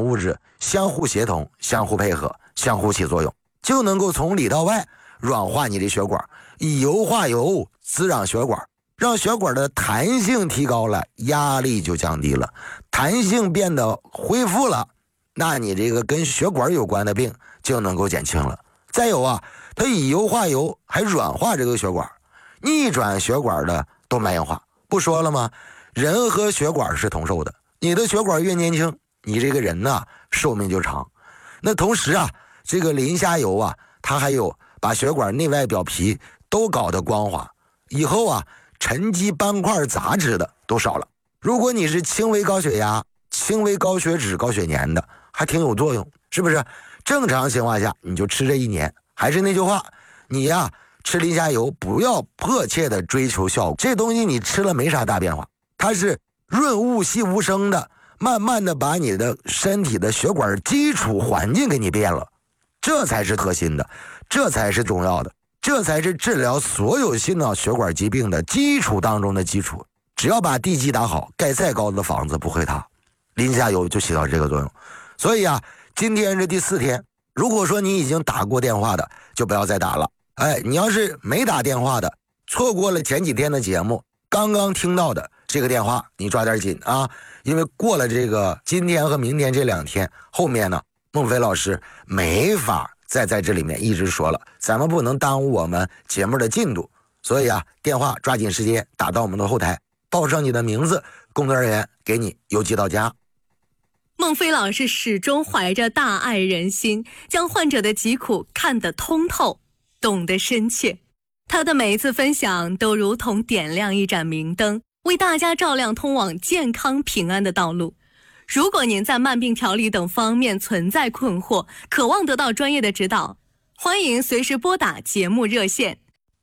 物质相互协同、相互配合、相互起作用，就能够从里到外软化你的血管，以油化油，滋养血管，让血管的弹性提高了，压力就降低了，弹性变得恢复了，那你这个跟血管有关的病就能够减轻了。再有啊，它以油化油，还软化这个血管，逆转血管的动脉硬化。不说了吗？人和血管是同寿的，你的血管越年轻，你这个人呢寿命就长。那同时啊，这个磷虾油啊，它还有把血管内外表皮都搞得光滑，以后啊沉积斑块杂质的都少了。如果你是轻微高血压、轻微高血脂、高血粘的，还挺有作用，是不是？正常情况下你就吃这1年。还是那句话，你呀吃磷虾油不要迫切的追求效果，这东西你吃了没啥大变化，它是润物细无声的，慢慢的把你的身体的血管基础环境给你变了，这才是核心的，这才是重要的，这才是治疗所有心脑血管疾病的基础当中的基础。只要把地基打好，盖再高的房子不会塌，磷虾油就起到这个作用。所以啊，今天是第4天，如果说你已经打过电话的，就不要再打了。你要是没打电话的，错过了前几天的节目，刚刚听到的这个电话，你抓点紧啊！因为过了这个今天和明天这2天，后面呢，孟非老师没法再在这里面一直说了，咱们不能耽误我们节目的进度，所以啊，电话抓紧时间打到我们的后台，报上你的名字，工作人员给你邮寄到家。 孟非老师始终怀着大爱人心，将患者的疾苦看得通透，懂得深切。他的每一次分享都如同点亮一盏明灯，为大家照亮通往健康平安的道路。如果您在慢病调理等方面存在困惑，渴望得到专业的指导，欢迎随时拨打节目热线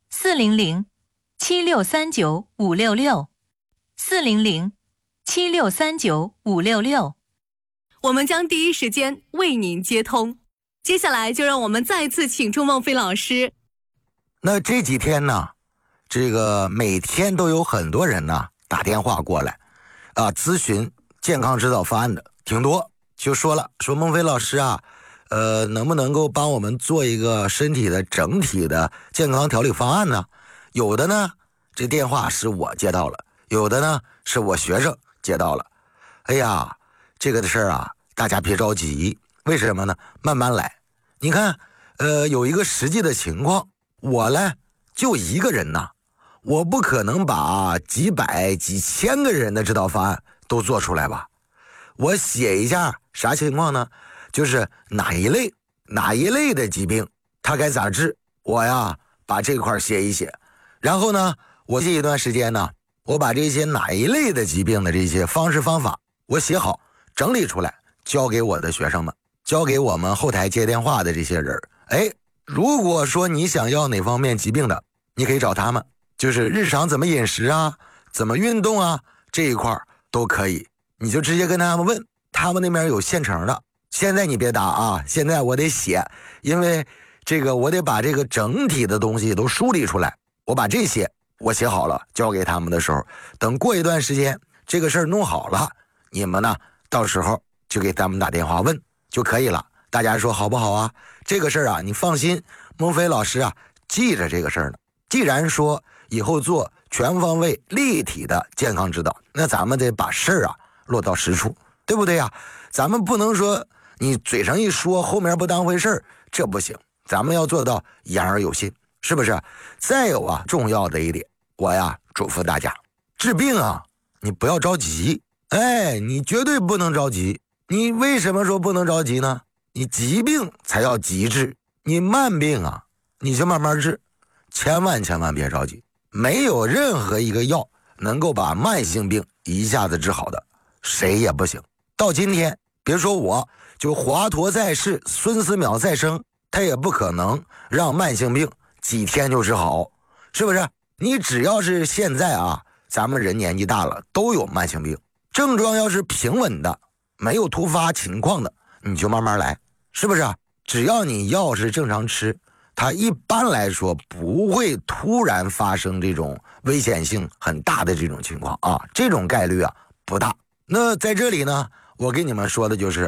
400-7639-566，400-7639-566， 我们将第一时间为您接通。接下来就让我们再次请出孟非老师。 那这几天呢，这个每天都有很多人呢打电话过来咨询健康指导方案的挺多，就说了，说孟非老师啊，能不能够帮我们做一个身体的整体的健康调理方案呢？有的呢，这电话是我接到了，有的呢是我学生接到了。哎呀，这个的事儿啊，大家别着急，为什么呢？慢慢来。你看，有一个实际的情况，我呢就一个人呐，我不可能把几百几千个人的指导方案都做出来吧。我写一下啥情况呢？就是哪一类的疾病它该咋治，我呀把这块写一写，然后呢我这一段时间呢，我把这些哪一类的疾病的这些方式方法我写好整理出来，交给我的学生们，交给我们后台接电话的这些人。如果说你想要哪方面疾病的，你可以找他们，就是日常怎么饮食啊，怎么运动啊，这一块都可以，你就直接跟他们问，他们那边有现成的。现在你别打啊，现在我得写，因为这个我得把这个整体的东西都梳理出来，我把这些我写好了交给他们的时候，等过一段时间这个事儿弄好了，你们呢到时候就给他们打电话问就可以了。大家说好不好啊？这个事儿啊，你放心，孟非老师啊记着这个事儿呢。既然说以后做全方位立体的健康指导，那咱们得把事儿啊落到实处，对不对呀？咱们不能说你嘴上一说，后面不当回事儿，这不行。咱们要做到言而有信，是不是？再有啊，重要的一点，我呀嘱咐大家，治病啊，你不要着急，你绝对不能着急。你为什么说不能着急呢？你疾病才要急治，你慢病啊，你就慢慢治，千万别着急。没有任何一个药能够把慢性病一下子治好的，谁也不行。到今天，别说我，就华佗在世，孙思邈在生，他也不可能让慢性病几天就治好，是不是？你只要是现在啊，咱们人年纪大了都有慢性病，症状要是平稳的，没有突发情况的，你就慢慢来，是不是？只要你药是正常吃，它一般来说不会突然发生这种危险性很大的这种情况啊，这种概率啊不大。那在这里呢，我跟你们说的就是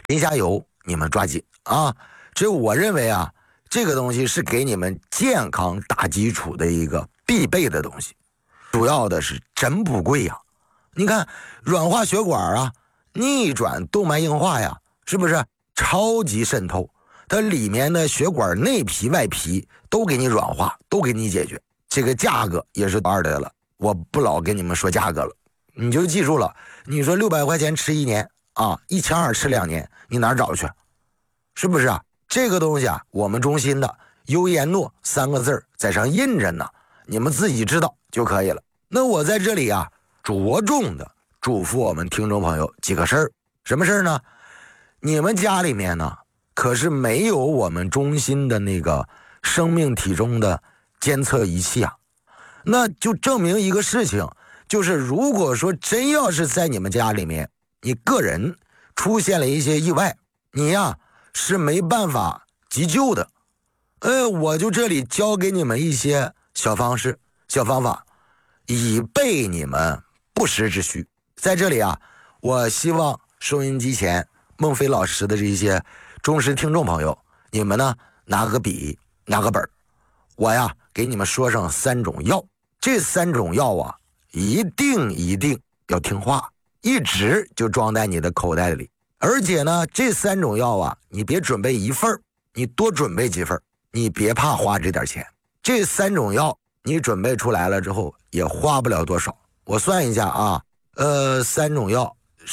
林下油你们抓紧啊！这我认为啊，这个东西是给你们健康打基础的一个必备的东西，主要的是真不贵呀。你看软化血管啊，逆转动脉硬化呀，是不是超级渗透？它里面的血管内皮外皮都给你软化，都给你解决。这个价格也是二的了，我不老跟你们说价格了，你就记住了。你说600块钱吃1年啊，1200吃2年，你哪儿找去？是不是啊？这个东西啊，我们中心的优颜诺3个字在上印着呢，你们自己知道就可以了。那我在这里啊，着重的嘱咐我们听众朋友几个事儿。什么事儿呢？你们家里面呢，可是没有我们中心的那个生命体重的监测仪器啊。那就证明一个事情，就是如果说真要是在你们家里面，你个人出现了一些意外，你呀是没办法急救的。我就这里教给你们一些小方式、小方法，以备你们不时之需。在这里啊，我希望收音机前孟非老师的这些忠实听众朋友，你们呢拿个笔拿个本，我呀给你们说上3种药。这3种药啊，一定要听话，一直就装在你的口袋里。而且呢，这3种药啊，你别准备1份，你多准备几份，你别怕花这点钱。这3种药你准备出来了之后也花不了多少。我算一下啊，3种药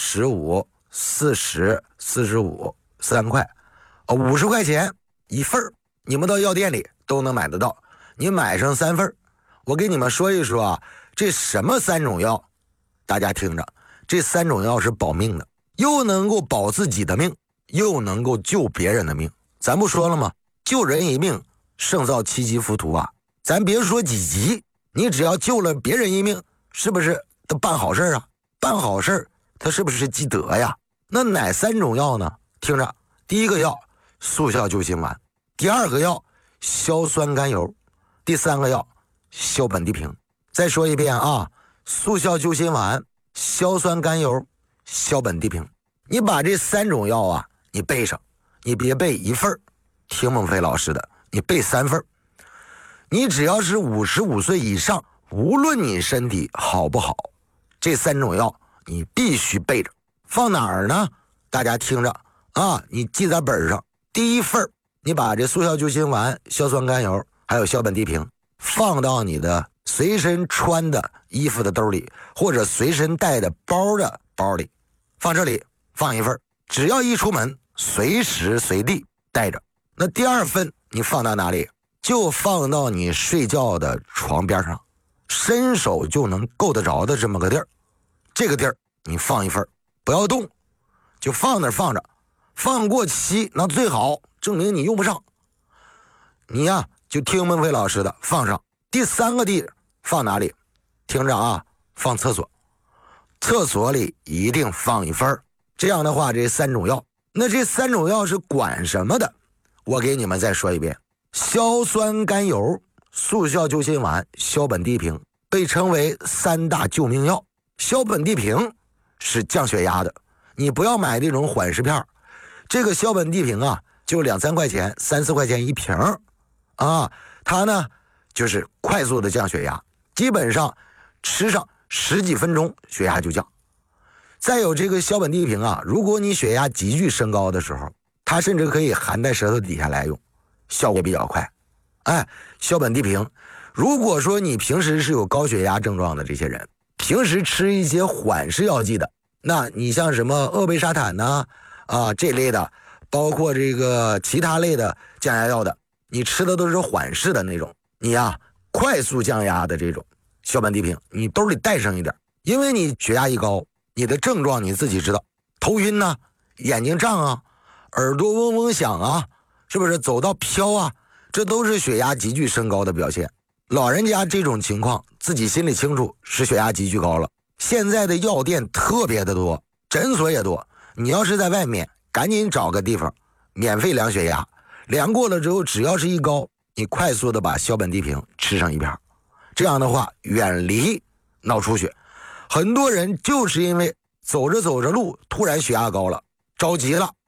15、40、45 3块，50块钱1份，你们到药店里都能买得到。你买上3份，我给你们说一说啊，这什么3种药？大家听着，这3种药是保命的，又能够保自己的命，又能够救别人的命。咱不说了吗？救人一命胜造7级浮屠啊！咱别说几级，你只要救了别人一命，是不是都办好事啊？办好事它是不是积德呀？那哪3种药呢？听着，第一个药速效救心丸，第2个药硝酸甘油，第3个药硝苯地平。再说一遍啊，速效救心丸、硝酸甘油、硝苯地平。你把这3种药啊，你背上，你别背1份，听孟非老师的，你背3份。你只要是55岁以上，无论你身体好不好，这3种药你必须背着。放哪儿呢？大家听着啊，你记在本上。第1份，你把这速效救心丸、硝酸甘油还有硝苯地平放到你的随身穿的衣服的兜里，或者随身带的包的包里，放这里放1份，只要一出门随时随地带着。那第2份你放到哪里？就放到你睡觉的床边上，伸手就能够得着的这么个地儿。这个地儿你放1份，不要动，就放那儿放着。放过期那最好，证明你用不上。你呀就听孟非老师的，放上。第3个地放哪里？听着啊，放厕所。厕所里一定放1份。这样的话，这3种药，那这3种药是管什么的？我给你们再说一遍：硝酸甘油、速效救心丸、硝苯地平被称为3大救命药。硝苯地平是降血压的，你不要买那种缓释片。这个硝苯地平啊，就2、3块钱、3、4块钱1瓶啊，它呢就是快速的降血压，基本上吃上10几分钟血压就降。再有这个硝苯地平啊，如果你血压急剧升高的时候，它甚至可以含在舌头底下来用，效果比较快。硝苯地平，如果说你平时是有高血压症状的这些人，平时吃一些缓释药剂的，那你像什么鄂贝沙坦呐这类的，包括这个其他类的降压药的，你吃的都是缓释的那种，你呀快速降压的这种硝苯地平，你兜里带上一点，因为你血压一高，你的症状你自己知道，头晕呐，眼睛胀啊，耳朵嗡嗡响啊，是不是走到飘啊，这都是血压急剧升高的表现。老人家这种情况自己心里清楚，是血压急剧高了。现在的药店特别的多，诊所也多，你要是在外面赶紧找个地方免费量血压，量过了之后只要是一高，你快速的把硝苯地平吃上1片，这样的话远离脑出血。很多人就是因为走着走着路突然血压高了，着急了，